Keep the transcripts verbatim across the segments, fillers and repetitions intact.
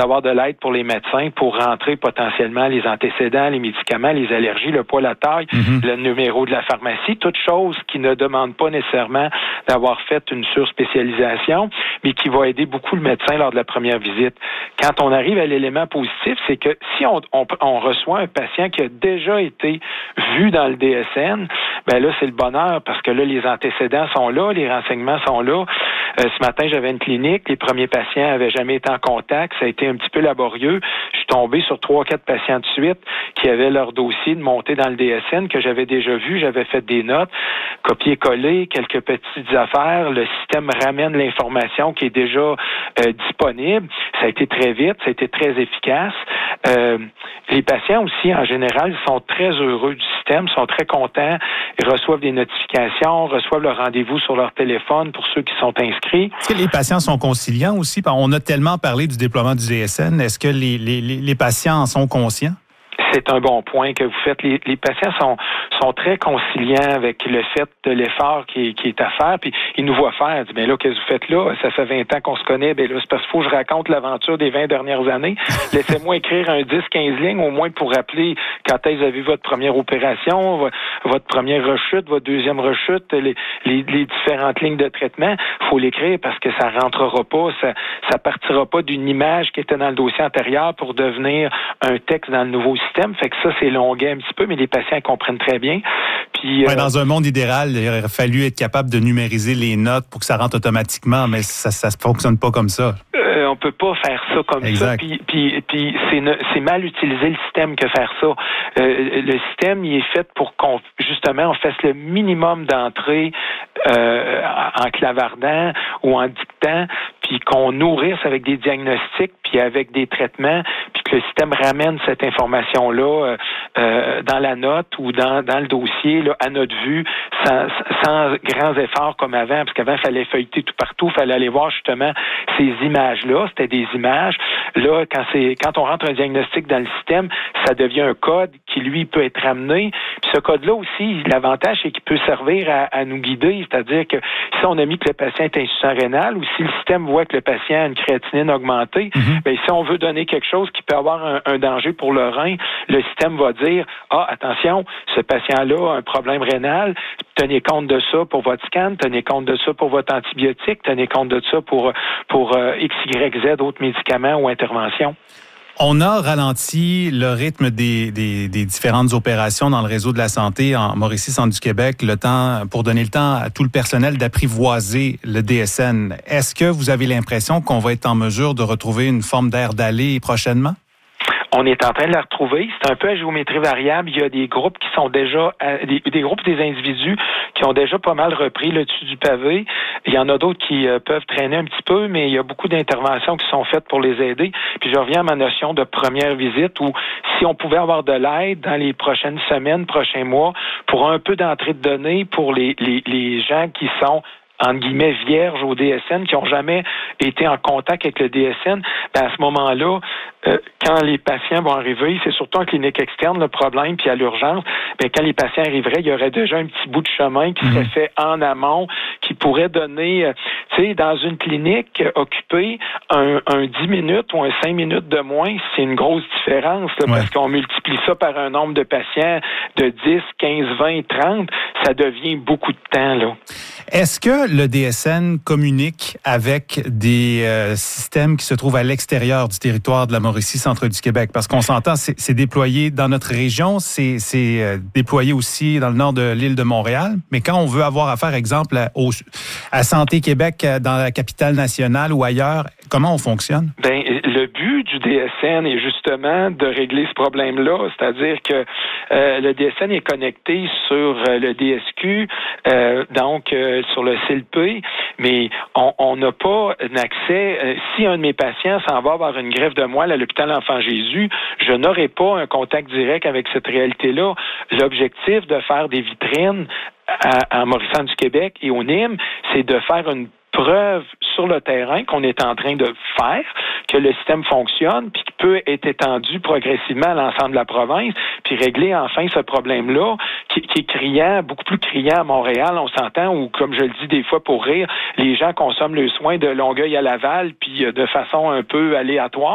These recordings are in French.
d'avoir de l'aide pour les médecins pour rentrer potentiellement les antécédents, les médicaments, les allergies, le poids, la taille, mm-hmm. le numéro de la pharmacie, toutes choses qui ne demandent pas nécessairement d'avoir fait une surspécialisation, mais qui va aider beaucoup le médecin lors de la première visite. Quand on arrive à l'élément positif, c'est que si on, on, on reçoit un patient qui a déjà été vu dans le D S N, ben là, c'est le bonheur parce que là, les antécédents sont là, les renseignements sont là. Euh, ce matin, j'avais une clinique, les premiers patients n'avaient jamais été en contact, ça a été un petit peu laborieux. Je suis tombé sur trois, quatre patients de suite qui avaient leur dossier de montée dans le D S N que j'avais déjà vu, j'avais fait des notes, copier-coller, quelques petites affaires, le système ramène l'information qui est déjà euh, disponible. Ça a été très vite, ça a été très efficace. Euh, les patients aussi, en général, sont très heureux du système, sont très contents, ils reçoivent des notifications, reçoivent leur rendez-vous sur leur téléphone pour ceux qui sont inscrits. Est-ce que les patients sont conciliants aussi? On a tellement parlé du déploiement du D S N. Est-ce que les, les, les patients en sont conscients? C'est un bon point que vous faites. Les, les patients sont, sont très conciliants avec le fait de l'effort qui, qui est à faire. Puis ils nous voient faire. Ils disent, ben là, qu'est-ce que vous faites là? Ça fait vingt ans qu'on se connaît. Ben là, c'est parce qu'il faut que je raconte l'aventure des vingt dernières années. Laissez-moi écrire un dix quinze lignes, au moins pour rappeler quand est-ce que vous avez vu votre première opération, votre première rechute, votre deuxième rechute, les, les, les différentes lignes de traitement. Il faut l'écrire parce que ça rentrera pas, ça, ça partira pas d'une image qui était dans le dossier antérieur pour devenir un texte dans le nouveau système. Fait que ça, c'est longuet un petit peu, mais les patients comprennent très bien. Puis, ouais, euh, dans un monde idéal, il aurait fallu être capable de numériser les notes pour que ça rentre automatiquement, mais ça ça fonctionne pas comme ça. Euh, on peut pas faire ça comme exact. ça. Puis, puis, puis c'est, ne, c'est mal utiliser le système que faire ça. Euh, le système, il est fait pour qu'on, justement, on fasse le minimum d'entrées euh, en clavardant ou en dictant, puis qu'on nourrisse avec des diagnostics, puis avec des traitements, puis que le système ramène cette information-là euh, euh, dans la note ou dans, dans le dossier, là, à notre vue, sans, sans grands efforts comme avant, parce qu'avant, il fallait feuilleter tout partout, il fallait aller voir justement ces images-là, c'était des images. Là, quand c'est quand on rentre un diagnostic dans le système, ça devient un code qui, lui, peut être ramené. Puis ce code-là aussi, l'avantage, c'est qu'il peut servir à, à nous guider, c'est-à-dire que si on a mis que le patient est insuffisant rénal ou si le système voit que le patient a une créatinine augmentée, mm-hmm. bien, si on veut donner quelque chose qui peut avoir un, un danger pour le rein, le système va dire, ah, attention, ce patient-là a un problème rénal, tenez compte de ça pour votre scan, tenez compte de ça pour votre antibiotique, tenez compte de ça pour, pour euh, X, Y, Z, d'autres médicaments ou interventions. On a ralenti le rythme des, des, des différentes opérations dans le réseau de la santé en Mauricie-Centre-du-Québec, le temps pour donner le temps à tout le personnel d'apprivoiser le D S N. Est-ce que vous avez l'impression qu'on va être en mesure de retrouver une forme d'air d'aller prochainement? On est en train de la retrouver. C'est un peu à géométrie variable. Il y a des groupes qui sont déjà, des, des groupes des individus qui ont déjà pas mal repris le dessus du pavé. Il y en a d'autres qui euh, peuvent traîner un petit peu, mais il y a beaucoup d'interventions qui sont faites pour les aider. Puis je reviens à ma notion de première visite où si on pouvait avoir de l'aide dans les prochaines semaines, prochains mois, pour un peu d'entrée de données pour les, les, les gens qui sont entre guillemets, vierges au D S N, qui n'ont jamais été en contact avec le D S N, ben à ce moment-là, euh, quand les patients vont arriver, c'est surtout en clinique externe le problème, puis à l'urgence, ben quand les patients arriveraient, il y aurait déjà un petit bout de chemin qui serait fait en amont, qui pourrait donner, euh, tu sais, dans une clinique euh, occupée, un, un dix minutes ou un cinq minutes de moins, c'est une grosse différence, là, ouais. Parce qu'on multiplie ça par un nombre de patients de dix, quinze, vingt, trente, ça devient beaucoup de temps, là. Est-ce que le D S N communique avec des euh, systèmes qui se trouvent à l'extérieur du territoire de la Mauricie, centre du Québec? Parce qu'on s'entend, c'est, c'est déployé dans notre région, c'est, c'est euh, déployé aussi dans le nord de l'île de Montréal. Mais quand on veut avoir affaire, exemple, à, au, à Santé Québec, dans la capitale nationale ou ailleurs, comment on fonctionne? Ben, le but du D S N est justement de régler ce problème-là, c'est-à-dire que euh, le D S N est connecté sur euh, le D S Q, euh, donc euh, sur le C L P, mais on n'a pas d'accès. Euh, si un de mes patients s'en va avoir une greffe de moelle à l'hôpital Enfant Jésus, je n'aurai pas un contact direct avec cette réalité-là. L'objectif de faire des vitrines à, à Mauricie-du-Québec et au N I M, c'est de faire une preuve sur le terrain qu'on est en train de faire, que le système fonctionne, puis qui peut être étendu progressivement à l'ensemble de la province, puis régler enfin ce problème-là, qui, qui est criant, beaucoup plus criant à Montréal, on s'entend, ou comme je le dis des fois pour rire, les gens consomment le soin de Longueuil à Laval, puis de façon un peu aléatoire,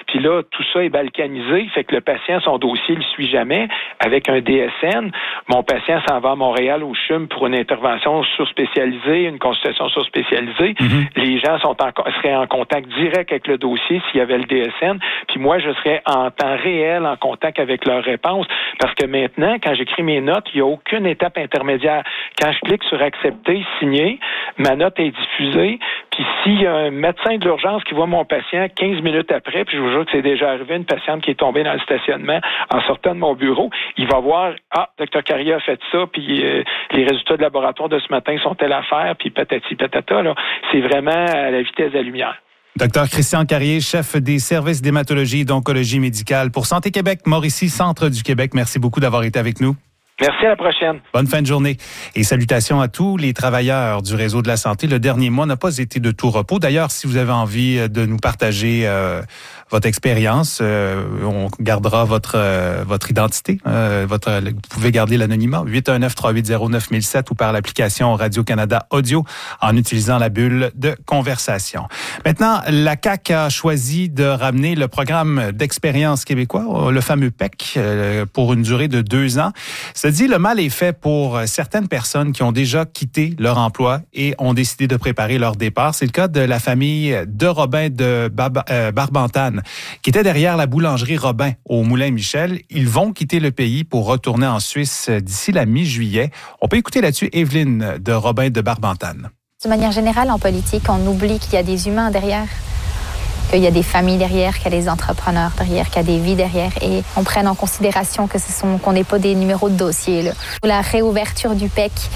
Puis là, tout ça est balkanisé, fait que le patient, son dossier, il ne suit jamais. Avec un D S N, mon patient s'en va à Montréal au C H U M pour une intervention surspécialisée, une consultation surspécialisée. Mm-hmm. Les gens sont en, seraient en contact direct avec le dossier s'il y avait le D S N. Puis moi, je serais en temps réel en contact avec leur réponse. Parce que maintenant, quand j'écris mes notes, il n'y a aucune étape intermédiaire. Quand je clique sur accepter, signer, ma note est diffusée. Puis s'il y a un médecin de l'urgence qui voit mon patient quinze minutes après, puis je vous jure que c'est déjà arrivé, une patiente qui est tombée dans le stationnement en sortant de mon bureau, il va voir, ah, docteur Carrier a fait ça, puis euh, les résultats de laboratoire de ce matin sont telle affaire, puis patati patata, là. C'est vraiment à la vitesse de la lumière. Docteur Christian Carrier, chef des services d'hématologie et d'oncologie médicale pour Santé Québec, Mauricie, Centre du Québec. Merci beaucoup d'avoir été avec nous. Merci, à la prochaine. Bonne fin de journée. Et salutations à tous les travailleurs du réseau de la santé. Le dernier mois n'a pas été de tout repos. D'ailleurs, si vous avez envie de nous partager euh, votre expérience, euh, on gardera votre euh, votre identité. Euh, votre, vous pouvez garder l'anonymat. huit un neuf, trois huit zéro, neuf mille sept ou par l'application Radio-Canada Audio en utilisant la bulle de conversation. Maintenant, la C A Q a choisi de ramener le programme d'expérience québécois, le fameux P E C, euh, pour une durée de deux ans. Ça dit, le mal est fait pour certaines personnes qui ont déjà quitté leur emploi et ont décidé de préparer leur départ. C'est le cas de la famille de Robin de Bar- euh, Barbentane, qui était derrière la boulangerie Robin au Moulin-Michel. Ils vont quitter le pays pour retourner en Suisse d'ici la mi-juillet. On peut écouter là-dessus Evelyne de Robin de Barbentane. De manière générale, en politique, on oublie qu'il y a des humains derrière, qu'il y a des familles derrière, qu'il y a des entrepreneurs derrière, qu'il y a des vies derrière, et on prenne en considération que ce sont, qu'on n'est pas des numéros de dossier, là. La réouverture du P E C,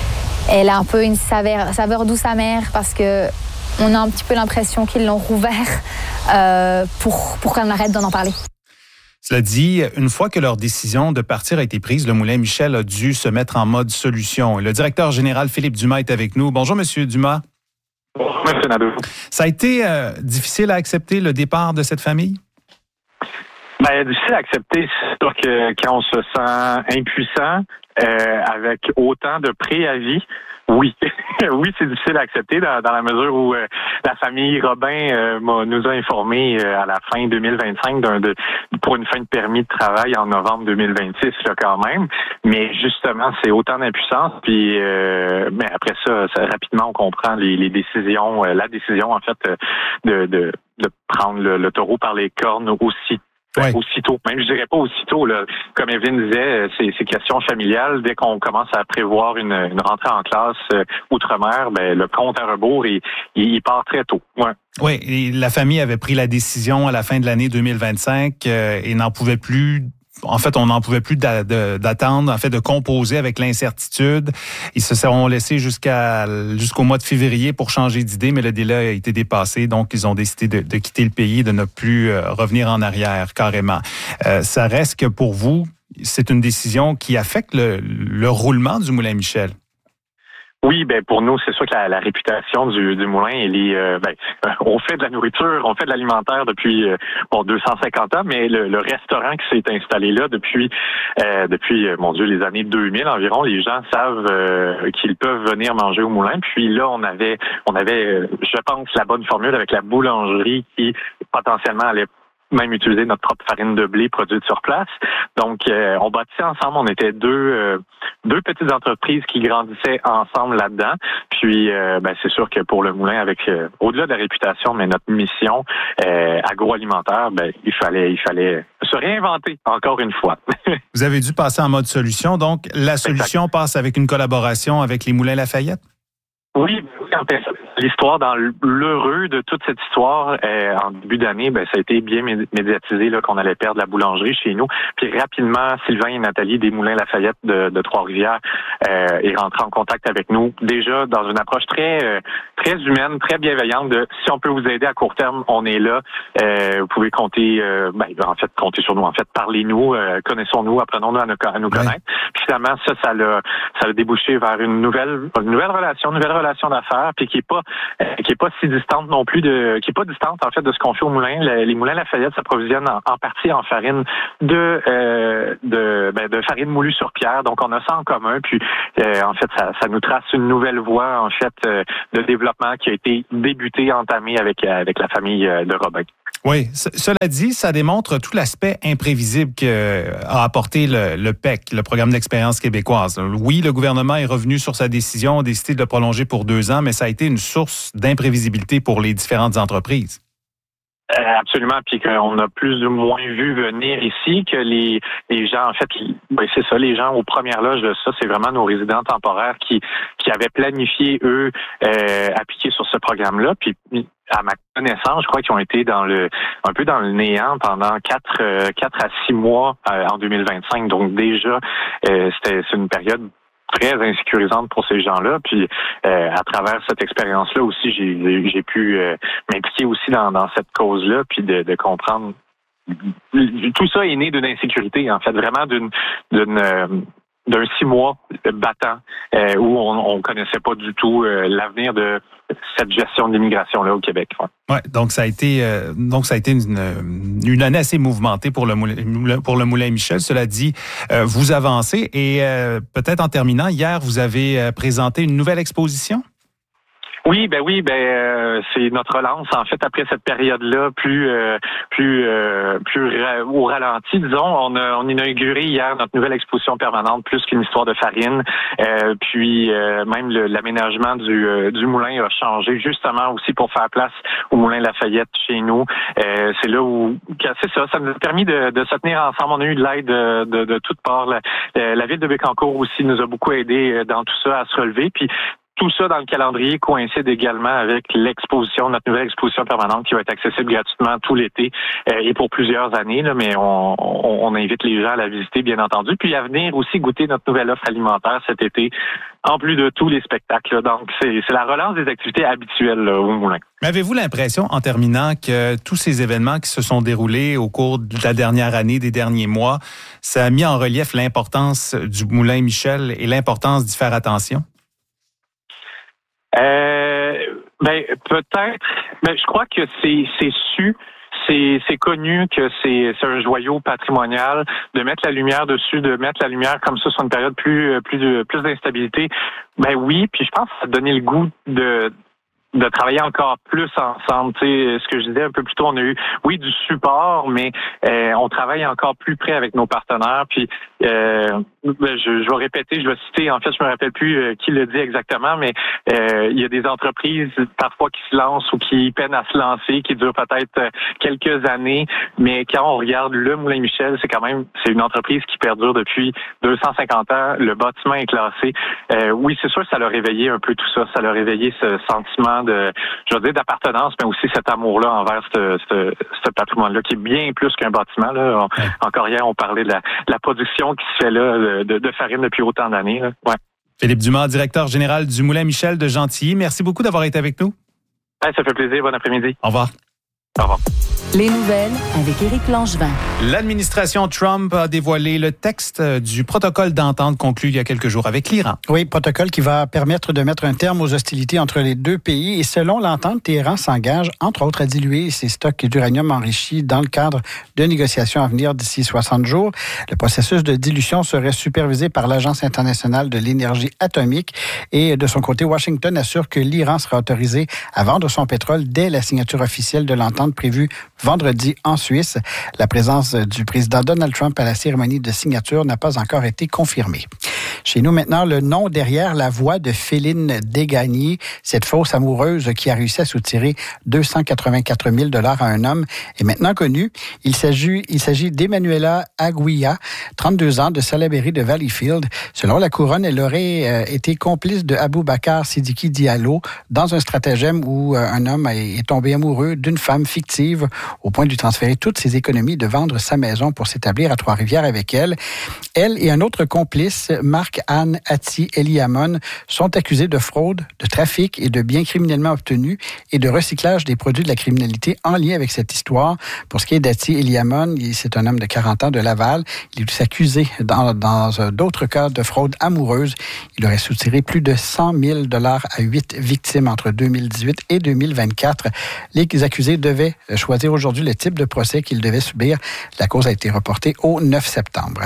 elle a un peu une saveur, saveur douce amère parce que on a un petit peu l'impression qu'ils l'ont rouvert euh, pour, pour qu'on arrête d'en parler. Cela dit, une fois que leur décision de partir a été prise, le Moulin-Michel a dû se mettre en mode solution. Le directeur général Philippe Dumas est avec nous. Bonjour, Monsieur Dumas. Bonjour, M. Nadeau. Ça a été euh, difficile à accepter le départ de cette famille? Ben, difficile à accepter, c'est sûr que quand on se sent impuissant, euh, avec autant de préavis, oui. oui, c'est difficile à accepter dans, dans la mesure où euh, la famille Robin euh, nous a informé euh, à la fin deux mille vingt-cinq d'un, de, pour une fin de permis de travail en novembre deux mille vingt-six là, quand même. Mais justement, c'est autant d'impuissance. Puis, euh, mais après ça, ça, rapidement, on comprend les, les décisions, euh, la décision en fait de, de, de prendre le, le taureau par les cornes aussi. Ouais. Aussitôt, même je dirais pas aussitôt, là. Comme Evelyne disait, c'est, c'est question familiale. Dès qu'on commence à prévoir une, une rentrée en classe euh, outre-mer, ben, le compte à rebours, il, il part très tôt. Ouais. Oui, et la famille avait pris la décision à la fin de l'année deux mille vingt-cinq euh, et n'en pouvait plus. En fait, on n'en pouvait plus d'a- de, d'attendre, en fait, de composer avec l'incertitude. Ils se sont laissés jusqu'à jusqu'au mois de février pour changer d'idée, mais le délai a été dépassé, donc ils ont décidé de, de quitter le pays, de ne plus euh, revenir en arrière carrément. Euh, ça reste que pour vous, c'est une décision qui affecte le, le roulement du Moulin-Michel. Oui, ben pour nous, c'est sûr que la, la réputation du, du moulin, elle est, euh, ben, on fait de la nourriture, on fait de l'alimentaire depuis euh, bon deux cent cinquante ans, mais le, le restaurant qui s'est installé là depuis, euh, depuis, mon Dieu, les années deux mille environ, les gens savent euh, qu'ils peuvent venir manger au moulin. Puis là, on avait, on avait, je pense, la bonne formule avec la boulangerie qui potentiellement allait même utiliser notre propre farine de blé produite sur place. Donc, euh, on bâtissait ensemble. On était deux euh, deux petites entreprises qui grandissaient ensemble là-dedans. Puis, euh, ben, c'est sûr que pour le moulin, avec euh, au-delà de la réputation, mais notre mission euh, agroalimentaire, ben, il fallait il fallait se réinventer encore une fois. Vous avez dû passer en mode solution. Donc, la solution exact. Passe avec une collaboration avec les Moulins Lafayette? Oui, l'histoire dans l'heureux de toute cette histoire euh, en début d'année, ben ça a été bien médiatisé là, qu'on allait perdre la boulangerie chez nous. Puis rapidement, Sylvain et Nathalie des Moulins Lafayette de, de Trois-Rivières euh, est rentré en contact avec nous. Déjà dans une approche très euh, très humaine, très bienveillante de si on peut vous aider à court terme, on est là. Euh, vous pouvez compter, euh, ben, en fait, compter sur nous. En fait, parlez-nous, euh, connaissons-nous, apprenons-nous à nous, à nous connaître. Ouais. Puis finalement, ça, ça l'a, ça l'a débouché vers une nouvelle, une nouvelle relation, une nouvelle relation d'affaires, puis qui est pas euh, qui est pas si distante non plus de qui est pas distante en fait de ce qu'on fait au moulin. Le, les moulins Lafayette s'approvisionnent en, en partie en farine de euh, de ben, de farine moulue sur pierre. Donc on a ça en commun. Puis euh, en fait ça, ça nous trace une nouvelle voie en fait euh, de développement qui a été débutée, entamée avec avec la famille de Robin. Oui, c- cela dit, ça démontre tout l'aspect imprévisible qu'a apporté le, le P E C, le programme d'expérience québécoise. Oui, le gouvernement est revenu sur sa décision, a décidé de le prolonger pour deux ans, mais ça a été une source d'imprévisibilité pour les différentes entreprises. Euh, absolument, puis qu'on a plus ou moins vu venir ici que les les gens, en fait, ben c'est ça, les gens aux premières loges de ça, c'est vraiment nos résidents temporaires qui qui avaient planifié, eux, euh, appliquer sur ce programme-là, puis à ma connaissance, je crois qu'ils ont été dans le un peu dans le néant pendant quatre euh, quatre à six mois euh, en deux mille vingt-cinq. Donc déjà, euh, c'était c'est une période très insécurisante pour ces gens-là. Puis euh, à travers cette expérience-là aussi, j'ai j'ai pu euh, m'impliquer aussi dans, dans cette cause-là, puis de, de comprendre. Tout ça est né d'une insécurité, en fait, vraiment d'une d'une euh, d'un six mois battant euh, où on ne connaissait pas du tout euh, l'avenir de cette gestion de l'immigration-là au Québec. Ouais. Ouais, donc ça a été euh, donc ça a été une, une année assez mouvementée pour le moulin, pour le Moulin Michel. Cela dit, euh, vous avancez et euh, peut-être en terminant, hier vous avez euh, présenté une nouvelle exposition. Oui, ben oui, ben euh, c'est notre relance en fait après cette période-là plus euh, plus euh, plus ra- au ralenti, disons. On a on a inauguré hier notre nouvelle exposition permanente plus qu'une histoire de farine. Euh, puis euh, même le, l'aménagement du euh, du moulin a changé justement aussi pour faire place au moulin Lafayette chez nous. Euh, c'est là où c'est ça, ça nous a permis de, de se tenir ensemble. On a eu de l'aide de, de, de toutes parts. La, la ville de Bécancour aussi nous a beaucoup aidé dans tout ça à se relever. Puis tout ça dans le calendrier coïncide également avec l'exposition, notre nouvelle exposition permanente qui va être accessible gratuitement tout l'été euh, et pour plusieurs années. Là, mais on, on, on invite les gens à la visiter, bien entendu, puis à venir aussi goûter notre nouvelle offre alimentaire cet été, en plus de tous les spectacles. Là. Donc, c'est, c'est la relance des activités habituelles là, au Moulin. Mais avez-vous l'impression, en terminant, que tous ces événements qui se sont déroulés au cours de la dernière année, des derniers mois, ça a mis en relief l'importance du Moulin Michel et l'importance d'y faire attention? Euh, ben peut-être, mais je crois que c'est c'est su, c'est c'est connu que c'est c'est un joyau patrimonial. De mettre la lumière dessus, de mettre la lumière comme ça sur une période plus plus plus d'instabilité. Ben oui, puis je pense que ça a donné le goût de de travailler encore plus ensemble. Tu sais, ce que je disais un peu plus tôt, on a eu, oui, du support, mais euh, on travaille encore plus près avec nos partenaires. Puis, euh, je, je vais répéter, je vais citer, en fait, je me rappelle plus euh, qui le dit exactement, mais euh, il y a des entreprises parfois qui se lancent ou qui peinent à se lancer, qui durent peut-être quelques années, mais quand on regarde le Moulin Michel, c'est quand même, c'est une entreprise qui perdure depuis deux cent cinquante ans. Le bâtiment est classé. Euh, oui, c'est sûr que ça l'a réveillé un peu tout ça. Ça l'a réveillé ce sentiment de, je veux dire, d'appartenance, mais aussi cet amour-là envers ce, ce, ce patrimoine-là, qui est bien plus qu'un bâtiment. Là. On, ouais. Encore hier, on parlait de la, de la production qui se fait là de, de farine depuis autant d'années. Là. Ouais. Philippe Dumas, directeur général du Moulin Michel de Gentilly. Merci beaucoup d'avoir été avec nous. Ouais, ça fait plaisir. Bon après-midi. Au revoir. Au revoir. Les nouvelles avec Éric Langevin. L'administration Trump a dévoilé le texte du protocole d'entente conclu il y a quelques jours avec l'Iran. Oui, protocole qui va permettre de mettre un terme aux hostilités entre les deux pays. Et selon l'entente, Téhéran s'engage, entre autres, à diluer ses stocks d'uranium enrichi dans le cadre de négociations à venir d'ici soixante jours. Le processus de dilution serait supervisé par l'Agence internationale de l'énergie atomique. Et de son côté, Washington assure que l'Iran sera autorisé à vendre son pétrole dès la signature officielle de l'entente prévue vendredi en Suisse. La présence du président Donald Trump à la cérémonie de signature n'a pas encore été confirmée. Chez nous maintenant, le nom derrière la voix de Féline Desgagnés, cette fausse amoureuse qui a réussi à soutirer deux cent quatre-vingt-quatre mille dollars à un homme, est maintenant connu. Il s'agit, il s'agit d'Emmanuela Aguilla, trente-deux ans, de Salaberry de Valleyfield. Selon la couronne, elle aurait euh, été complice de Aboubacar Sidiki Diallo dans un stratagème où euh, un homme est tombé amoureux d'une femme fictive au point de lui transférer toutes ses économies, de vendre sa maison pour s'établir à Trois-Rivières avec elle. Elle et un autre complice, Marc-Anne Ati Eliamon, sont accusés de fraude, de trafic et de biens criminellement obtenus et de recyclage des produits de la criminalité en lien avec cette histoire. Pour ce qui est d'Ati Eliamon, c'est un homme de quarante ans de Laval. Il est accusé dans, dans d'autres cas de fraude amoureuse. Il aurait soutiré plus de cent mille dollars à huit victimes entre deux mille dix-huit et deux mille vingt-quatre. Les accusés devaient choisir aujourd'hui le type de procès qu'ils devaient subir. La cause a été reportée au neuf septembre.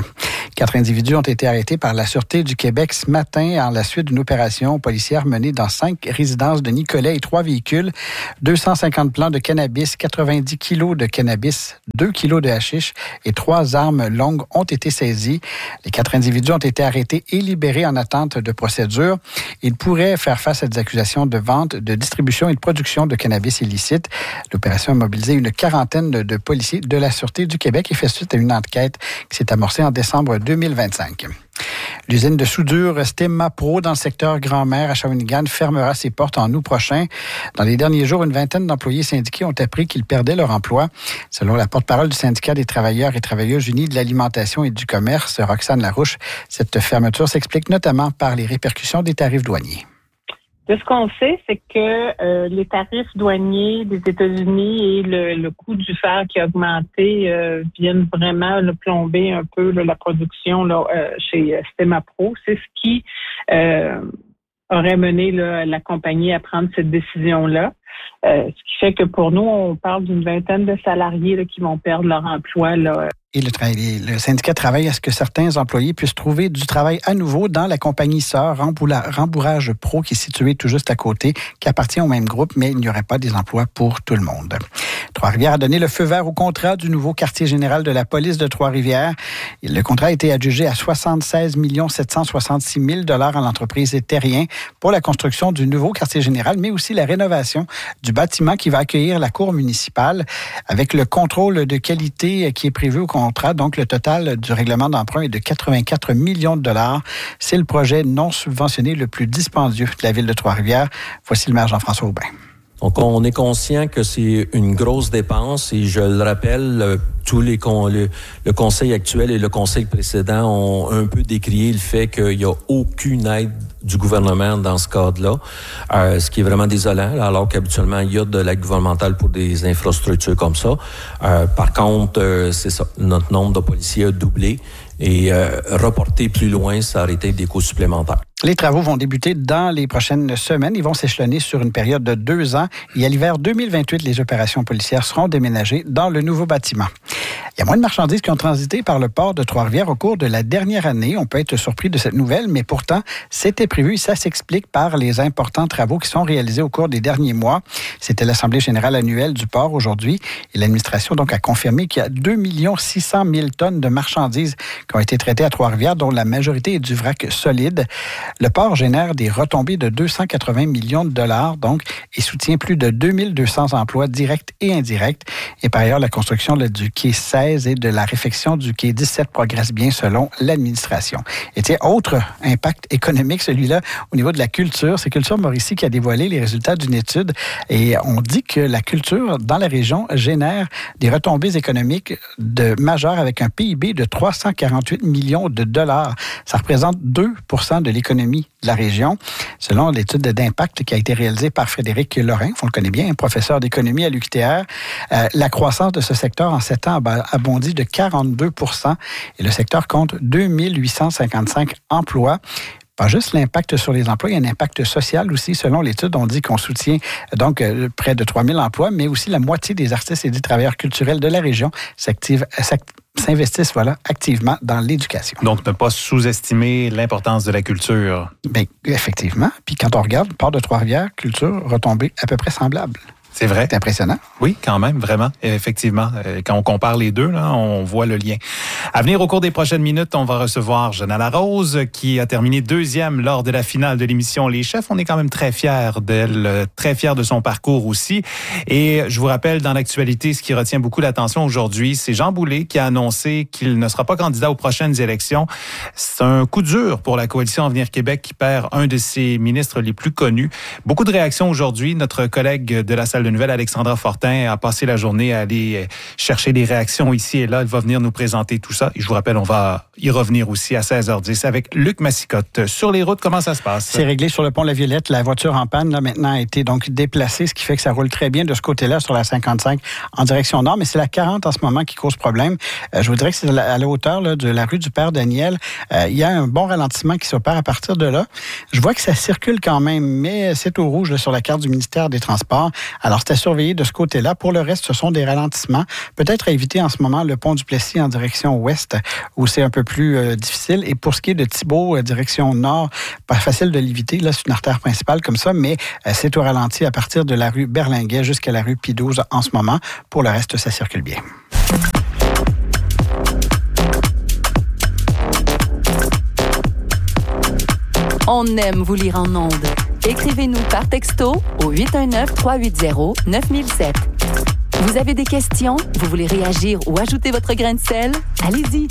Quatre individus ont été arrêtés par la Sûreté du Québec ce matin à la suite d'une opération policière menée dans cinq résidences de Nicolet et trois véhicules. deux cent cinquante plants de cannabis, quatre-vingt-dix kilos de cannabis, deux kilos de hashish et trois armes longues ont été saisies. Les quatre individus ont été arrêtés et libérés en attente de procédure. Ils pourraient faire face à des accusations de vente, de distribution et de production de cannabis illicite. L'opération a mobilisé une quarantaine de policiers de la Sûreté du Québec et fait suite à une enquête qui s'est amorcée en décembre deux mille vingt-cinq. L'usine de soudure Stemapro dans le secteur Grand-Mère à Shawinigan fermera ses portes en août prochain. Dans les derniers jours, une vingtaine d'employés syndiqués ont appris qu'ils perdaient leur emploi. Selon la porte-parole du syndicat des travailleurs et travailleuses unis de l'alimentation et du commerce, Roxane Larouche, cette fermeture s'explique notamment par les répercussions des tarifs douaniers. De ce qu'on sait, c'est que euh, les tarifs douaniers des États-Unis et le, le coût du fer qui a augmenté euh, viennent vraiment là, plomber un peu là, la production là, euh, chez Stemapro. C'est ce qui euh, aurait mené là, la compagnie à prendre cette décision-là. Euh, ce qui fait que pour nous, on parle d'une vingtaine de salariés là, qui vont perdre leur emploi là. Et le, le syndicat travaille à ce que certains employés puissent trouver du travail à nouveau dans la compagnie sœur Rembourrage Pro qui est située tout juste à côté, qui appartient au même groupe, mais il n'y aurait pas des emplois pour tout le monde. Trois-Rivières a donné le feu vert au contrat du nouveau quartier général de la police de Trois-Rivières. Le contrat a été adjugé à soixante-seize millions sept cent soixante-six mille dollars à l'entreprise Terrien pour la construction du nouveau quartier général, mais aussi la rénovation du bâtiment qui va accueillir la cour municipale avec le contrôle de qualité qui est prévu au contrat. Donc, le total du règlement d'emprunt est de quatre-vingt-quatre millions de dollars. C'est le projet non subventionné le plus dispendieux de la ville de Trois-Rivières. Voici le maire Jean-François Aubin. Donc, on est conscient que c'est une grosse dépense et je le rappelle, tous les con, le, le conseil actuel et le conseil précédent ont un peu décrié le fait qu'il n'y a aucune aide du gouvernement dans ce cadre-là, euh, ce qui est vraiment désolant, alors qu'habituellement, il y a de l'aide gouvernementale pour des infrastructures comme ça. Euh, par contre, euh, c'est ça, notre nombre de policiers a doublé et euh, reporter plus loin, ça aurait été des coûts supplémentaires. Les travaux vont débuter dans les prochaines semaines. Ils vont s'échelonner sur une période de deux ans. Et à l'hiver deux mille vingt-huit, les opérations policières seront déménagées dans le nouveau bâtiment. Il y a moins de marchandises qui ont transité par le port de Trois-Rivières au cours de la dernière année. On peut être surpris de cette nouvelle, mais pourtant, c'était prévu. Ça s'explique par les importants travaux qui sont réalisés au cours des derniers mois. C'était l'Assemblée générale annuelle du port aujourd'hui. Et l'administration donc a confirmé qu'il y a deux millions six cent mille tonnes de marchandises qui ont été traitées à Trois-Rivières, dont la majorité est du vrac solide. Le port génère des retombées de deux cent quatre-vingts millions de dollars, donc, et soutient plus de deux mille deux cents emplois directs et indirects. Et par ailleurs, la construction là, du quai seize et de la réfection du quai dix-sept progresse bien selon l'administration. Et tiens, autre impact économique, celui-là, au niveau de la culture, c'est Culture Mauricie qui a dévoilé les résultats d'une étude. Et on dit que la culture dans la région génère des retombées économiques de majeures avec un P I B de trois cent quarante-huit millions de dollars. Ça représente deux pour cent de l'économie de la région. Selon l'étude d'impact qui a été réalisée par Frédéric Lorrain, on le connaît bien, un professeur d'économie à l'U Q T R, euh, la croissance de ce secteur en sept ans a bondi de quarante-deux pour cent et le secteur compte deux mille huit cent cinquante-cinq emplois. Pas juste l'impact sur les emplois, il y a un impact social aussi. Selon l'étude, on dit qu'on soutient donc euh, près de trois mille emplois, mais aussi la moitié des artistes et des travailleurs culturels de la région s'activent, s'activent s'investissent voilà, activement dans l'éducation. Donc, ne pas sous-estimer l'importance de la culture. Bien, effectivement. Puis quand on regarde, port de Trois-Rivières, culture, retombée à peu près semblable. C'est vrai. C'est impressionnant. Oui, quand même, vraiment, effectivement. Quand on compare les deux, là, on voit le lien. À venir, au cours des prochaines minutes, on va recevoir Jenna Larose, qui a terminé deuxième lors de la finale de l'émission Les Chefs. On est quand même très fiers d'elle, très fiers de son parcours aussi. Et je vous rappelle, dans l'actualité, ce qui retient beaucoup l'attention aujourd'hui, c'est Jean Boulet qui a annoncé qu'il ne sera pas candidat aux prochaines élections. C'est un coup dur pour la Coalition Avenir Québec qui perd un de ses ministres les plus connus. Beaucoup de réactions aujourd'hui. Notre collègue de la salle de nouvelles, Alexandra Fortin, a passé la journée à aller chercher des réactions ici et là. Elle va venir nous présenter tout ça. Et je vous rappelle, on va y revenir aussi à seize heures dix avec Luc Massicotte. Sur les routes, comment ça se passe? C'est réglé sur le pont La Violette. La voiture en panne, là, maintenant, a été donc déplacée, ce qui fait que ça roule très bien de ce côté-là sur la cinquante-cinq en direction nord. Mais c'est la quarante en ce moment qui cause problème. Euh, je vous dirais que c'est à la, à la hauteur là, de la rue du Père Daniel. Euh, il y a un bon ralentissement qui s'opère à partir de là. Je vois que ça circule quand même, mais c'est au rouge là, sur la carte du ministère des Transports. Alors, Alors, c'est à surveiller de ce côté-là. Pour le reste, ce sont des ralentissements. Peut-être à éviter en ce moment le pont du Plessis en direction ouest, où c'est un peu plus euh, difficile. Et pour ce qui est de Thibault, euh, direction nord, pas facile de l'éviter. Là, c'est une artère principale comme ça, mais euh, c'est au ralenti à partir de la rue Berlinguet jusqu'à la rue Pie douze en ce moment. Pour le reste, ça circule bien. On aime vous lire en ondes. Écrivez-nous par texto au huit un neuf, trois huit zéro, neuf zéro zéro sept. Vous avez des questions? Vous voulez réagir ou ajouter votre grain de sel? Allez-y!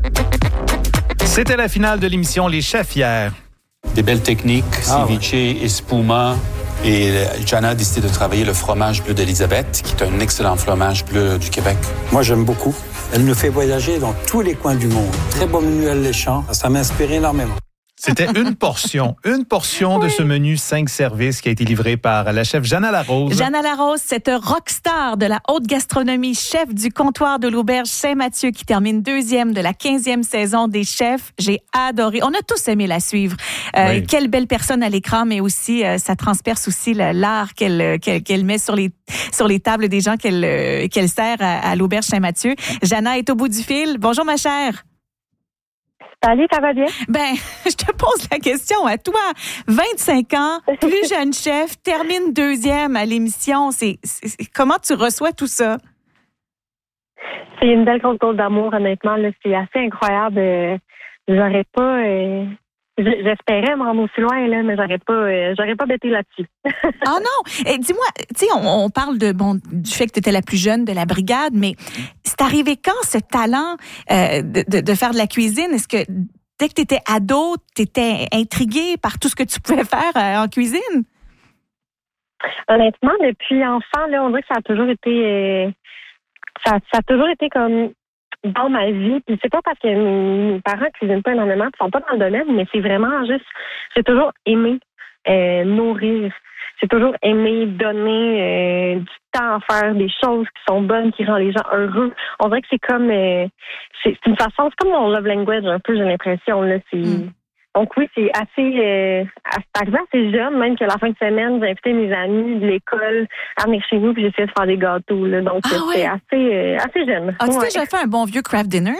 C'était la finale de l'émission Les Chefs hier. Des belles techniques, Ah, ceviche, espuma. Et Jana a décidé de travailler le fromage bleu d'Élisabeth, qui est un excellent fromage bleu du Québec. Moi, j'aime beaucoup. Elle nous fait voyager dans tous les coins du monde. Très bon menu alléchant. Ça m'a inspiré énormément. C'était une portion, une portion de ce menu cinq services qui a été livré par la chef Jana Larose. Jana Larose, cette rockstar de la haute gastronomie, chef du comptoir de l'auberge Saint-Mathieu qui termine deuxième de la quinzième saison des chefs. J'ai adoré. On a tous aimé la suivre. Euh, Oui. Quelle belle personne à l'écran, mais aussi, euh, ça transperce aussi le- l'art qu'elle, qu'elle, qu'elle met sur les, sur les tables des gens qu'elle, euh, qu'elle sert à, à l'auberge Saint-Mathieu. Jana est au bout du fil. Bonjour, ma chère. Salut, ça va bien? Ben, je te pose la question à toi. vingt-cinq ans, plus jeune chef, termine deuxième à l'émission. C'est, c'est- comment tu reçois tout ça? C'est une belle grosse dose d'amour, honnêtement. Là, c'est assez incroyable. Euh, j'aurais pas... euh, j- j'espérais me rendre aussi loin, là, mais j'aurais pas, euh, j'aurais pas bêté là-dessus. Ah non! Et dis-moi, tu sais, on, on parle de bon du fait que tu étais la plus jeune de la brigade, mais c'est arrivé quand ce talent euh, de, de, de faire de la cuisine? Est-ce que dès que tu étais ado, tu étais intriguée par tout ce que tu pouvais faire euh, en cuisine? Honnêtement, depuis enfant, là, on dirait que ça a toujours été... euh, ça, ça a toujours été comme dans ma vie. Puis c'est pas parce que mes, mes parents cuisinent pas énormément, ils sont pas dans le domaine, mais c'est vraiment juste... J'ai toujours aimé euh, nourrir. J'ai toujours aimé donner euh, du temps à faire des choses qui sont bonnes, qui rendent les gens heureux. On dirait que c'est comme... euh, c'est, c'est une façon... C'est comme mon love language, un peu, j'ai l'impression. Là. C'est... Mm. Donc oui, c'est assez... Euh, c'est arrivé assez jeune, même que la fin de semaine, j'ai invité mes amis de l'école à venir chez nous, puis j'essayais de faire des gâteaux. Là. Donc Ah c'est ouais? assez, euh, assez jeune. As-tu Ouais. déjà fait un bon vieux craft dinner?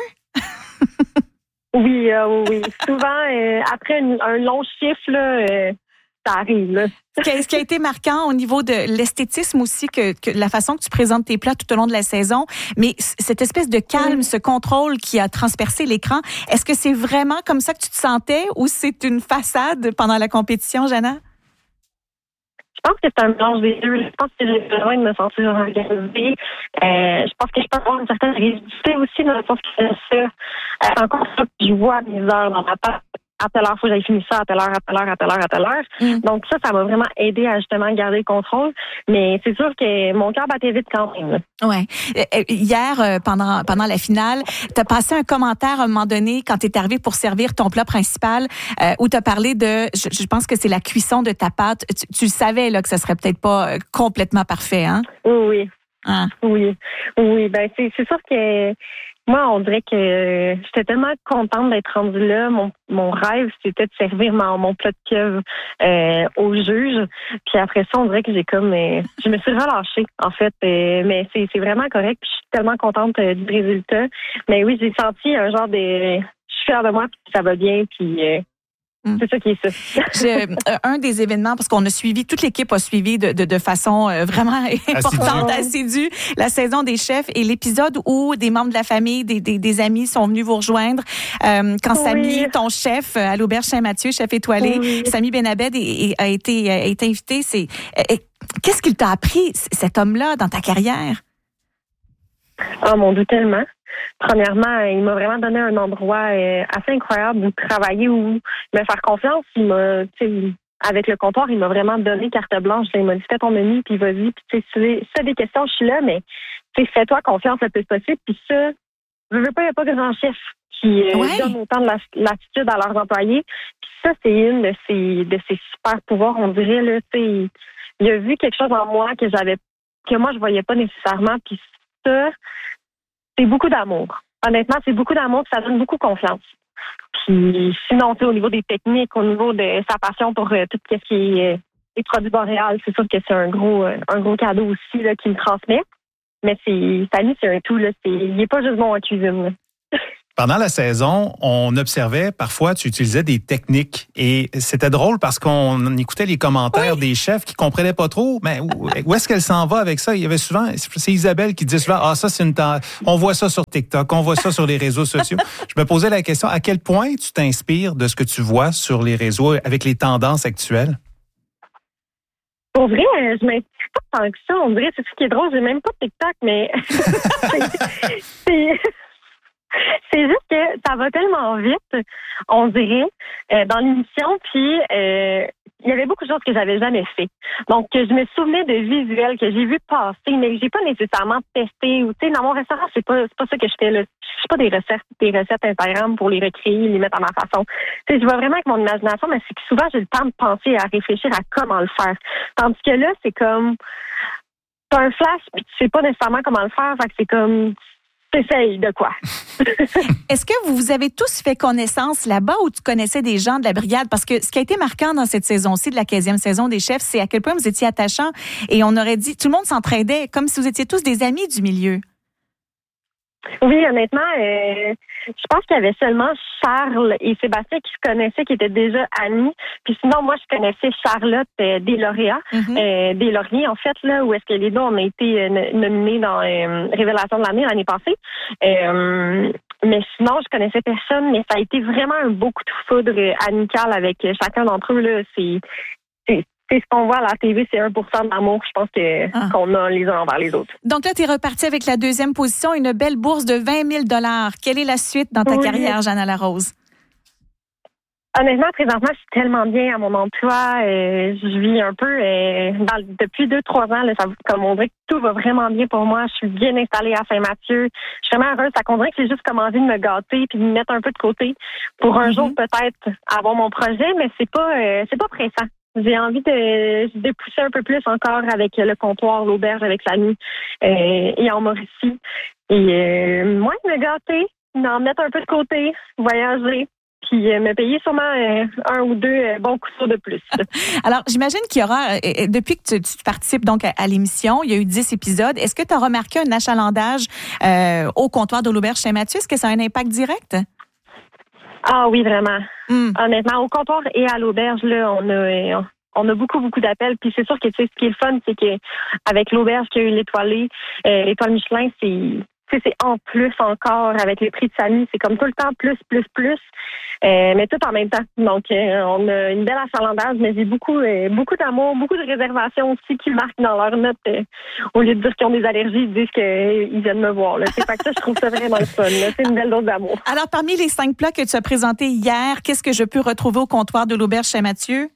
Oui, euh, oui. Souvent, euh, après un, un long chiffre, là, euh, ça arrive. Là. Ce qui a été marquant au niveau de l'esthétisme aussi, que, que la façon que tu présentes tes plats tout au long de la saison, mais c- cette espèce de calme, ce contrôle qui a transpercé l'écran, est-ce que c'est vraiment comme ça que tu te sentais ou c'est une façade pendant la compétition, Jana? Je pense que c'est un mélange des deux. Je pense que j'ai besoin de me sentir organisée. Euh, je pense que je peux avoir une certaine rigidité aussi dans le sens que ça. Euh, encore ça, je vois mes heures dans ma tête. À telle heure, il faut que j'aille finir ça, à telle heure, à telle heure, à telle heure, à telle heure. Mm. Donc ça, ça m'a vraiment aidé à justement garder le contrôle. Mais c'est sûr que mon cœur battait vite quand même. Là. Ouais. Euh, Hier, euh, pendant pendant la finale, tu as passé un commentaire à un moment donné quand tu es arrivé pour servir ton plat principal, euh, où tu as parlé de, je, je pense que c'est la cuisson de ta pâte. Tu, tu savais là que ça serait peut-être pas euh, complètement parfait, hein? Oui, oui. Hein? Oui, oui, ben c'est c'est sûr que moi, on dirait que euh, j'étais tellement contente d'être rendue là. Mon, mon rêve, c'était de servir mon, mon plat de pieuvre euh, au juge. Puis après ça, on dirait que j'ai comme... euh, je me suis relâchée, en fait. Euh, mais c'est c'est vraiment correct. Puis je suis tellement contente euh, du résultat. Mais oui, j'ai senti un genre de... Je suis fière de moi, puis ça va bien, puis... Euh, Mm. c'est ça qui est ça. Je, euh, un des événements, parce qu'on a suivi, toute l'équipe a suivi de, de, de façon euh, vraiment importante, assidue, la saison des chefs et l'épisode où des membres de la famille, des, des, des amis sont venus vous rejoindre. Euh, quand Oui. Samy, ton chef à l'auberge Saint-Mathieu, chef étoilé, Oui. Samy Benabed est- est- a été, a été invité. C'est, euh, qu'est-ce qu'il t'a appris, cet homme-là, dans ta carrière? Oh mon Dieu, tellement. Premièrement, il m'a vraiment donné un endroit euh, assez incroyable où travailler, où me faire confiance. Il m'a, tu sais, avec le comptoir, il m'a vraiment donné carte blanche. Il m'a dit, fais ton menu, puis vas-y. Puis tu sais, si tu as des questions, je suis là, mais tu sais, fais-toi confiance le plus possible. Puis ça, je veux pas, il n'y a pas de grand chef qui euh, Ouais. donne autant de la- l'attitude à leurs employés. Puis ça, c'est une de ses, de ses super pouvoirs, on dirait. Là, tu sais, il a vu quelque chose en moi que j'avais, que moi, je voyais pas nécessairement. Puis ça, c'est beaucoup d'amour. Honnêtement, c'est beaucoup d'amour, puis ça donne beaucoup confiance. Puis sinon, tu sais, au niveau des techniques, au niveau de sa passion pour euh, tout ce qui est euh, les produits Boréal, c'est sûr que c'est un gros, un gros cadeau aussi là, qu'il me transmet. Mais c'est, Samy, c'est un tout. Là, c'est, il n'est pas juste bon en cuisine. Là. Pendant la saison, on observait parfois, tu utilisais des techniques et c'était drôle parce qu'on écoutait les commentaires oui. des chefs qui comprenaient pas trop. Mais où, où est-ce qu'elle s'en va avec ça? Il y avait souvent, c'est Isabelle qui disait souvent, ah ça c'est une, on voit ça sur TikTok, on voit ça sur les réseaux sociaux. Je me posais la question, à quel point tu t'inspires de ce que tu vois sur les réseaux avec les tendances actuelles? Pour vrai, je m'inspire pas tant que ça. On dirait, c'est ce qui est drôle, j'ai même pas de TikTok, mais c'est, c'est... C'est juste que ça va tellement vite, on dirait, euh, dans l'émission, puis euh, il y avait beaucoup de choses que j'avais jamais fait. Donc, je me souvenais de visuels que j'ai vus passer, mais que j'ai pas nécessairement testé. Ou, tu sais, dans mon restaurant, c'est pas, c'est pas ça que je fais, là. Je fais pas des recettes, des recettes Instagram pour les recréer, les mettre à ma façon. Tu sais, je vois vraiment avec mon imagination, mais c'est que souvent, j'ai le temps de penser, à réfléchir à comment le faire. Tandis que là, c'est comme, t'as un flash, puis tu sais pas nécessairement comment le faire, fait que c'est comme, t'essayes de quoi. Est-ce que vous, vous avez tous fait connaissance là-bas ou tu connaissais des gens de la brigade? Parce que ce qui a été marquant dans cette saison-ci, de la quinzième saison des chefs, c'est à quel point vous étiez attachants et on aurait dit, tout le monde s'entraidait, comme si vous étiez tous des amis du milieu. Oui, honnêtement, euh, je pense qu'il y avait seulement Charles et Sébastien qui se connaissaient, qui étaient déjà amis. Puis sinon, moi, je connaissais Charlotte euh, des lauréats, mm-hmm. euh, des lauriers, en fait, là, où est-ce que les deux, on a été euh, nominés dans euh, Révélation de l'année l'année passée. Euh, mais sinon, je connaissais personne, mais ça a été vraiment un beau coup de foudre amical avec chacun d'entre eux, là. C'est, c'est C'est ce qu'on voit à la T V, c'est un pour cent d'amour, je pense que ah. qu'on a les uns envers les autres. Donc là, tu es reparti avec la deuxième position, une belle bourse de vingt mille dollars. Quelle est la suite dans ta oui. carrière, Jeanna Larose? Honnêtement, présentement, je suis tellement bien à mon emploi. Euh, je vis un peu euh, dans, depuis deux, trois ans. Là, ça, comme on dirait que tout va vraiment bien pour moi. Je suis bien installée à Saint-Mathieu. Je suis vraiment heureuse. Ça qu'on dirait que j'ai juste comme envie de me gâter puis de me mettre un peu de côté pour un mm-hmm. jour peut-être avoir mon projet, mais c'est pas euh, c'est pas pressant. J'ai envie de, de pousser un peu plus encore avec le comptoir, l'auberge, avec Samy euh, et en Mauricie. Et euh, moi, me gâter, m'en mettre un peu de côté, voyager, puis euh, me payer sûrement euh, un ou deux euh, bons coups de plus. Alors, j'imagine qu'il y aura, euh, depuis que tu, tu participes donc à, à l'émission, il y a eu dix épisodes. Est-ce que tu as remarqué un achalandage euh, au comptoir de l'auberge Saint-Mathieu? Est-ce que ça a un impact direct? Ah oui, vraiment. Mm. Honnêtement, au comptoir et à l'auberge, là, on a on a beaucoup, beaucoup d'appels. Puis c'est sûr que tu sais, ce qui est le fun, c'est que avec l'auberge qui a eu l'étoilé, euh, l'étoile Michelin, c'est tu sais, c'est en plus encore avec les prix de Samy, c'est comme tout le temps plus, plus, plus, euh, mais tout en même temps. Donc, euh, on a une belle achalandage, mais j'ai beaucoup, euh, beaucoup d'amour, beaucoup de réservations aussi qui marquent dans leurs notes. Euh, au lieu de dire qu'ils ont des allergies, ils disent qu'ils euh, viennent me voir. Là. C'est fait que ça, je trouve ça vraiment le fun. Là. C'est une belle dose d'amour. Alors, parmi les cinq plats que tu as présentés hier, qu'est-ce que je peux retrouver au comptoir de l'auberge Saint-Mathieu?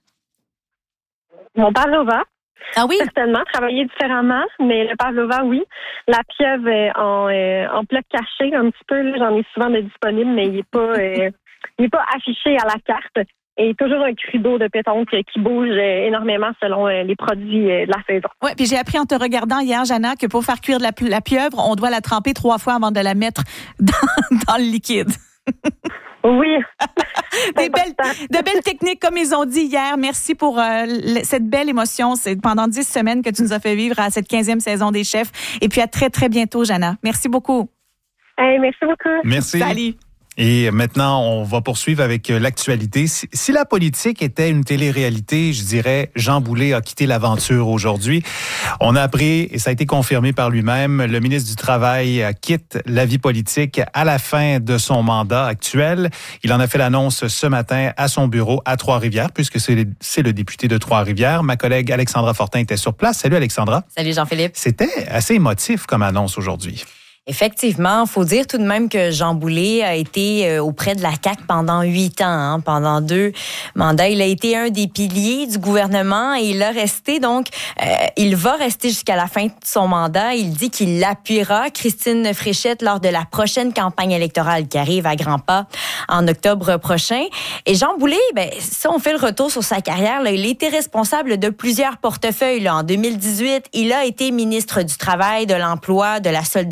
Mon pavlova. Ah oui? Certainement, travailler différemment, mais le pavlova, oui. La pieuvre euh, en, euh, en plat caché, un petit peu, là, j'en ai souvent de disponible, mais il n'est pas, euh, il est pas affiché à la carte. Et toujours un cru d'eau de pétanque qui bouge euh, énormément selon euh, les produits euh, de la saison. Oui, puis j'ai appris en te regardant hier, Jeanna, que pour faire cuire de la, la pieuvre, on doit la tremper trois fois avant de la mettre dans, dans le liquide. Oui. Des belles, de belles techniques, comme ils ont dit hier. Merci pour euh, cette belle émotion. C'est pendant dix semaines que tu nous as fait vivre à cette quinzième saison des chefs. Et puis à très, très bientôt, Jeanna. Merci beaucoup. Hey, merci beaucoup. Merci. Salut. Et maintenant, on va poursuivre avec l'actualité. Si, si la politique était une télé-réalité, je dirais Jean Boulet a quitté l'aventure aujourd'hui. On a appris, et ça a été confirmé par lui-même, le ministre du Travail quitte la vie politique à la fin de son mandat actuel. Il en a fait l'annonce ce matin à son bureau à Trois-Rivières, puisque c'est le, c'est le député de Trois-Rivières. Ma collègue Alexandra Fortin était sur place. Salut Alexandra. Salut Jean-Philippe. C'était assez émotif comme annonce aujourd'hui. Effectivement, faut dire tout de même que Jean Boulet a été auprès de la C A Q pendant huit ans, hein, pendant deux mandats. Il a été un des piliers du gouvernement et il a resté donc, euh, il va rester jusqu'à la fin de son mandat. Il dit qu'il appuiera Christine Fréchette lors de la prochaine campagne électorale qui arrive à grands pas en octobre prochain. Et Jean Boulet, ben, si on fait le retour sur sa carrière, là, il a été responsable de plusieurs portefeuilles. Là. En deux mille dix-huit, il a été ministre du Travail, de l'Emploi, de la Solidarité sociale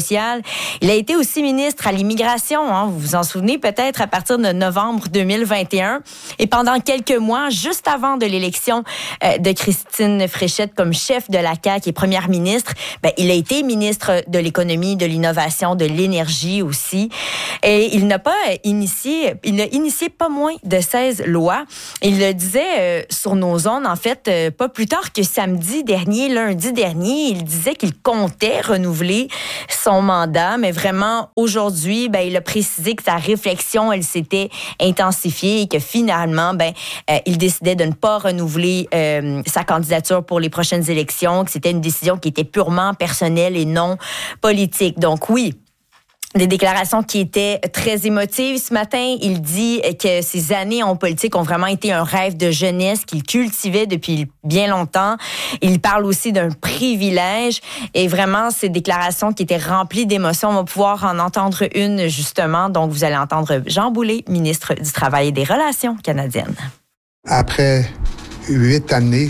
social. Il a été aussi ministre à l'immigration, hein, vous vous en souvenez peut-être, à partir de novembre deux mille vingt et un. Et pendant quelques mois, juste avant de l'élection euh, de Christine Fréchette comme chef de la C A Q et première ministre, ben, il a été ministre de l'économie, de l'innovation, de l'énergie aussi. Et il n'a pas initié, il a initié pas moins de seize lois. Il le disait euh, sur nos ondes, en fait, euh, pas plus tard que samedi dernier, lundi dernier, il disait qu'il comptait renouveler son mandat, mais vraiment, aujourd'hui, ben, il a précisé que sa réflexion, elle s'était intensifiée et que finalement, ben, euh, il décidait de ne pas renouveler euh, sa candidature pour les prochaines élections, que c'était une décision qui était purement personnelle et non politique. Donc oui, des déclarations qui étaient très émotives ce matin. Il dit que ses années en politique ont vraiment été un rêve de jeunesse qu'il cultivait depuis bien longtemps. Il parle aussi d'un privilège et vraiment ces déclarations qui étaient remplies d'émotions. On va pouvoir en entendre une justement. Donc vous allez entendre Jean Boulet, ministre du Travail et des Relations canadiennes. Après huit années,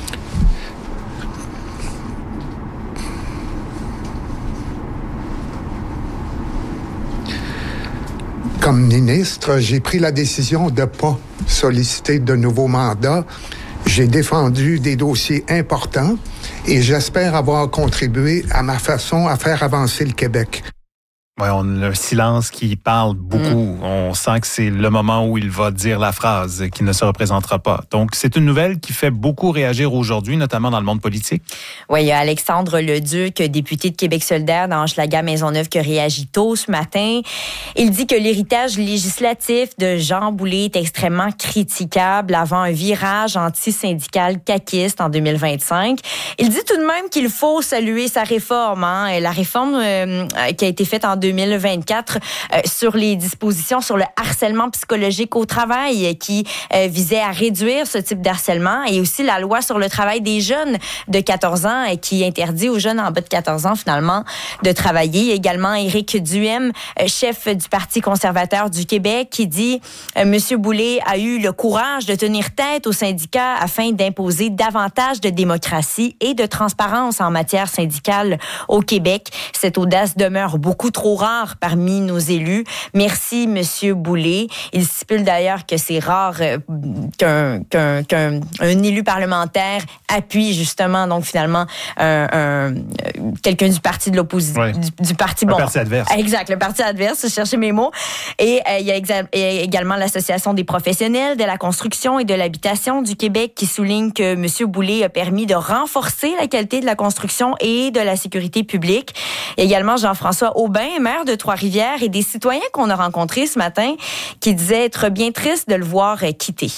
comme ministre, j'ai pris la décision de ne pas solliciter de nouveaux mandats. J'ai défendu des dossiers importants et j'espère avoir contribué à ma façon à faire avancer le Québec. Ouais, on a un silence qui parle beaucoup. Mm. On sent que c'est le moment où il va dire la phrase qui ne se représentera pas. Donc, c'est une nouvelle qui fait beaucoup réagir aujourd'hui, notamment dans le monde politique. Oui, il y a Alexandre Leduc, député de Québec solidaire dans Hochelaga-Maisonneuve, qui réagit tôt ce matin. Il dit que l'héritage législatif de Jean Boulet est extrêmement critiquable avant un virage anti-syndical caquiste en deux mille vingt-cinq. Il dit tout de même qu'il faut saluer sa réforme, hein, la réforme euh, qui a été faite en deux mille vingt-quatre euh, sur les dispositions sur le harcèlement psychologique au travail euh, qui euh, visait à réduire ce type d'harcèlement et aussi la loi sur le travail des jeunes de quatorze ans euh, qui interdit aux jeunes en bas de quatorze ans finalement de travailler. Également Éric Duhem, euh, chef du Parti conservateur du Québec, qui dit euh, Monsieur Boulet a eu le courage de tenir tête aux syndicats afin d'imposer davantage de démocratie et de transparence en matière syndicale au Québec. Cette audace demeure beaucoup trop rare parmi nos élus. Merci, Monsieur Boulet. Il stipule d'ailleurs que c'est rare euh, qu'un, qu'un, qu'un un élu parlementaire appuie justement, donc finalement, un, un, quelqu'un du parti de l'opposition, ouais. du, du parti, bon. Le parti adverse. Exact, le parti adverse, je cherchais mes mots. Et euh, il y a exa- également l'Association des professionnels de la construction et de l'habitation du Québec qui souligne que Monsieur Boulet a permis de renforcer la qualité de la construction et de la sécurité publique. Il y a également Jean-François Aubin, maire de Trois-Rivières, et des citoyens qu'on a rencontrés ce matin qui disaient être bien tristes de le voir quitter.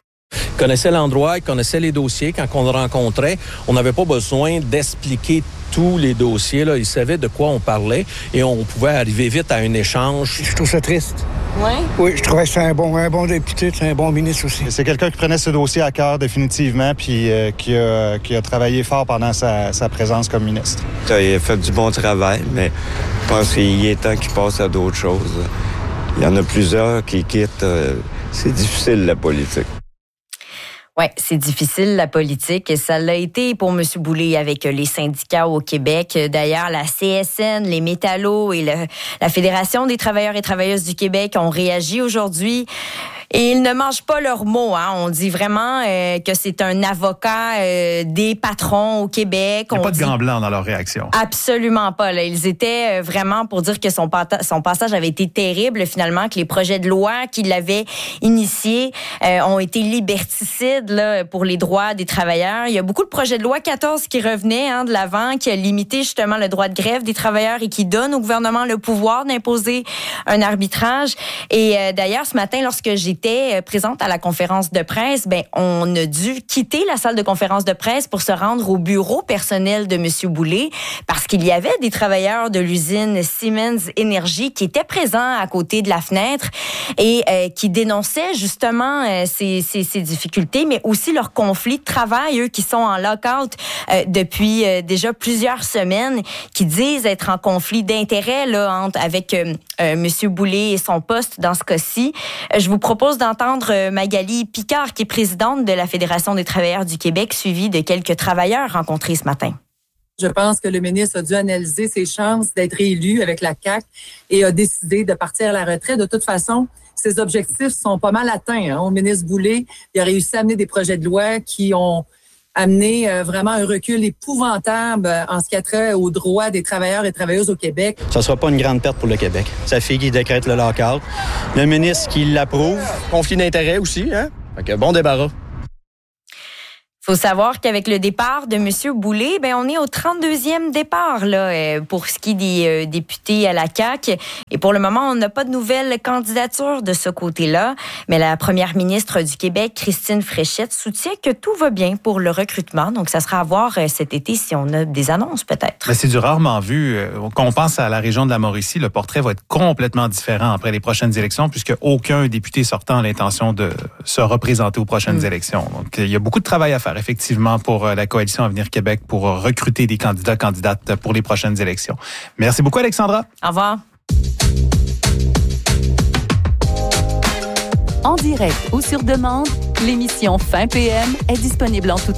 Il connaissait l'endroit, il connaissait les dossiers. Quand on le rencontrait, on n'avait pas besoin d'expliquer tous les dossiers. Là. Il savait de quoi on parlait et on pouvait arriver vite à un échange. Je trouve ça triste. Oui? Oui, je trouvais que c'est un bon, un bon député, c'est un bon ministre aussi. C'est quelqu'un qui prenait ce dossier à cœur définitivement puis euh, qui, a, qui a travaillé fort pendant sa, sa présence comme ministre. Il a fait du bon travail, mais je pense qu'il est temps qu'il passe à d'autres choses. Il y en a plusieurs qui quittent. C'est difficile, la politique. Oui, c'est difficile, la politique. Ça l'a été pour M. Boulet avec les syndicats au Québec. D'ailleurs, la C S N, les métallos et le, la Fédération des travailleurs et travailleuses du Québec ont réagi aujourd'hui. Et ils ne mangent pas leurs mots. Hein. On dit vraiment euh, que c'est un avocat euh, des patrons au Québec. Il n'y a on pas de dit... gants blancs dans leur réaction. Absolument pas. Là. Ils étaient vraiment pour dire que son, pata... son passage avait été terrible, finalement, que les projets de loi qu'il avait initiés euh, ont été liberticides là, pour les droits des travailleurs. Il y a beaucoup de projets de loi quatorze qui revenaient hein, de l'avant, qui a limité justement le droit de grève des travailleurs et qui donne au gouvernement le pouvoir d'imposer un arbitrage. Et euh, d'ailleurs, ce matin, lorsque j'étais présente à la conférence de presse, ben on a dû quitter la salle de conférence de presse pour se rendre au bureau personnel de M. Boulet parce qu'il y avait des travailleurs de l'usine Siemens Energy qui étaient présents à côté de la fenêtre et euh, qui dénonçaient justement euh, ces, ces, ces difficultés, mais aussi leurs conflits de travail, eux qui sont en lock-out euh, depuis euh, déjà plusieurs semaines, qui disent être en conflit d'intérêts là, entre, avec euh, euh, M. Boulet et son poste dans ce cas-ci. Euh, je vous propose d'entendre Magali Picard, qui est présidente de la Fédération des travailleurs du Québec, suivie de quelques travailleurs rencontrés ce matin. Je pense que le ministre a dû analyser ses chances d'être réélu avec la C A Q et a décidé de partir à la retraite. De toute façon, ses objectifs sont pas mal atteints. Hein. Au ministre Boulay, il a réussi à amener des projets de loi qui ont amené euh, vraiment un recul épouvantable en ce qui a trait aux droits des travailleurs et travailleuses au Québec. Ça sera pas une grande perte pour le Québec. Sa fille qui décrète le lock-out, le ministre qui l'approuve, conflit d'intérêts aussi, hein? Fait que bon débarras. Faut savoir qu'avec le départ de M. Boulay, ben on est au trente-deuxième départ là pour ce qui est des euh, députés à la C A Q. Et pour le moment, on n'a pas de nouvelles candidatures de ce côté-là. Mais la première ministre du Québec, Christine Fréchette, soutient que tout va bien pour le recrutement. Donc, ça sera à voir cet été si on a des annonces peut-être. Mais c'est du rarement vu. Quand on pense à la région de la Mauricie, le portrait va être complètement différent après les prochaines élections puisque aucun député sortant a l'intention de se représenter aux prochaines mmh. élections. Donc, il y a beaucoup de travail à faire. Effectivement, pour la Coalition Avenir Québec, pour recruter des candidats, candidates pour les prochaines élections. Merci beaucoup, Alexandra. Au revoir. En direct ou sur demande, l'émission Fin P M est disponible en tout